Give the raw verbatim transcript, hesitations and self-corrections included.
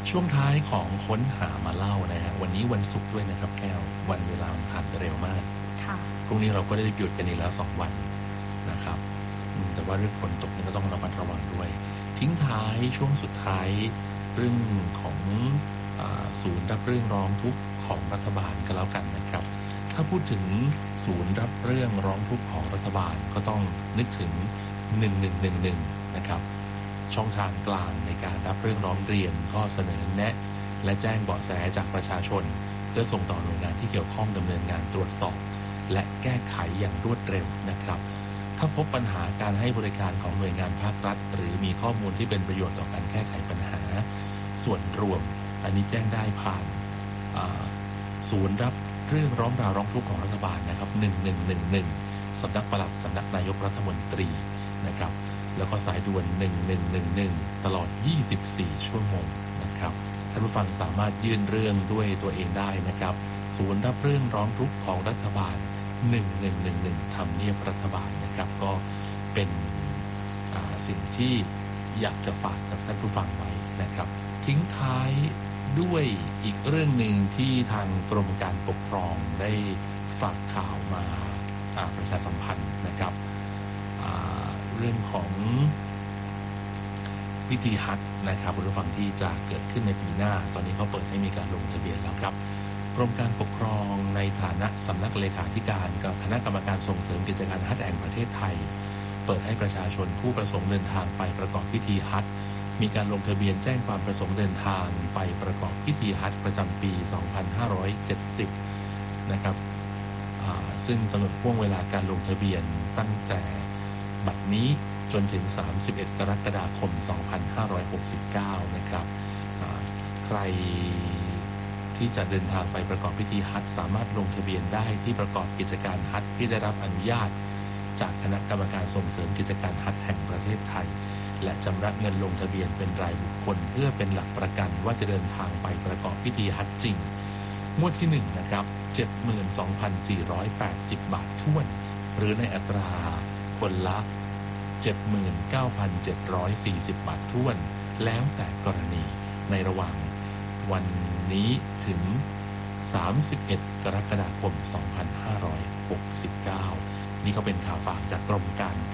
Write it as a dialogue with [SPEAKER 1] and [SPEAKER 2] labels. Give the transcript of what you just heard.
[SPEAKER 1] ช่วงท้ายของค้นหามาเล่านะฮะวันนี้วันศุกร์ด้วยนะครับแก้ววันเวลามันผ่านไปเร็วมาก
[SPEAKER 2] ค่ะ
[SPEAKER 1] พรุ่งนี้เราก็ได้หยุดกันอีกแล้วสองวันนะครับอืมแต่ว่าเรื่องฝนตกนี่ก็ต้องระมัดระวังด้วยทิ้งท้ายช่วงสุดท้ายเรื่องของอาศูนย์รับเรื่องร้องทุกข์ของรัฐบาลก็แล้วกันนะครับถ้าพูดถึงศูนย์รับเรื่องร้องทุกข์ของรัฐบาลก็ต้องนึกถึงหนึ่งหนึ่งหนึ่งหนึ่งนะครับช่องทางกลางในการรับเรื่องร้องเรียนข้อเสนอแนะและแจ้งเบาะแสจากประชาชนเพื่อส่งต่อหน่วยงานที่เกี่ยวข้องดำเนินงานตรวจสอบและแก้ไขอย่างรวดเร็วนะครับถ้าพบปัญหาการให้บริการของหน่วยงานภาครัฐหรือมีข้อมูลที่เป็นประโยชน์ต่อการแก้ไขปัญหาส่วนรวมอันนี้แจ้งได้ผ่านศูนย์รับเรื่องร้องราวร้องทุกข์ของรัฐบาลนะครับหนึ่งหนึ่งหนึ่งหนึ่งสำนักปลัดสำนักนายกรัฐมนตรีนะครับแล้วก็สายด่วนหนึ่งหนึ่งหนึ่งหนึ่งตลอดยี่สิบสี่ชั่วโมงนะครับท่านผู้ฟังสามารถยื่นเรื่องด้วยตัวเองได้นะครับศูนย์รับเรื่องร้องทุกข์ของรัฐบาลหนึ่งหนึ่งหนึ่งหนึ่งทำเนียบรัฐบาลนะครับก็เป็นสิ่งที่อยากจะฝากกับท่านผู้ฟังไว้นะครับทิ้งท้ายด้วยอีกเรื่องหนึ่งที่ทางกรมการปกครองได้ฝากข่าวมาประชาสัมพันธ์นะครับเรื่องของพิธีฮัจญ์นะครับผู้ฟังที่จะเกิดขึ้นในปีหน้าตอนนี้เขาเปิดให้มีการลงทะเบียนแล้วครับกรมการปกครองในฐานะสำนักเลขาธิการกับคณะกรรมการส่งเสริมกิจการฮัจญ์แห่งประเทศไทยเปิดให้ประชาชนผู้ประสงค์เดินทางไปประกอบพิธีฮัจญ์มีการลงทะเบียนแจ้งความประสงค์เดินทางไปประกอบพิธีฮัจญ์ประจำปี สองพันห้าร้อยเจ็ดสิบ นะครับซึ่งกำหนดช่วงเวลาการลงทะเบียนตั้งแต่บัดนี้จนถึงสามสิบเอ็ดกรกฎาคมสองพันห้าร้อยหกสิบเก้านะครับใครที่จะเดินทางไปประกอบพิธีฮัจญ์สามารถลงทะเบียนได้ที่ประกอบกิจการฮัจญ์ที่ได้รับอนุญาตจากคณะกรรมการส่งเสริมกิจการฮัจญ์แห่งประเทศไทยและชำระเงินลงทะเบียนเป็นรายบุคคลเพื่อเป็นหลักประกันว่าจะเดินทางไปประกอบพิธีฮัจญ์จริงงวดที่หนึ่งนะครับ เจ็ดหมื่นสองพันสี่ร้อยแปดสิบ บาทถ้วนหรือในอัตราคนละ เจ็ดหมื่นเก้าพันเจ็ดร้อยสี่สิบ บาทถ้วนแล้วแต่กรณีในระหว่างวันนี้ถึงสามสิบเอ็ดกรกฎาคมสองพันห้าร้อยหกสิบเก้านี่ก็เป็นข่าวฝากจากกรมการ